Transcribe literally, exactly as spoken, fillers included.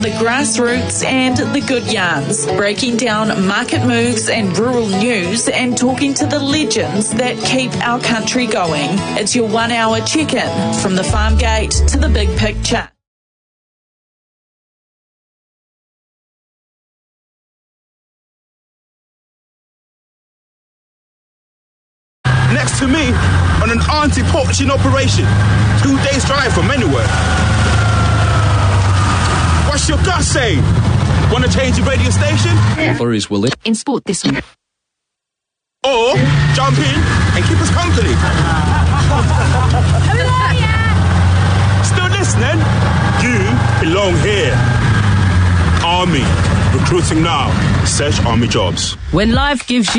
The grassroots and the good yarns, breaking down market moves and rural news and talking to the legends that keep our country going. It's your one-hour check-in from the farm gate to the big picture. Next to me, on an anti-poaching operation, two days drive from anywhere. What's your gut say? Want to change the radio station? Flurries will it in sport this week. Or jump in and keep us company. Still listening? You belong here. Army. Recruiting now. Search Army Jobs. When life gives you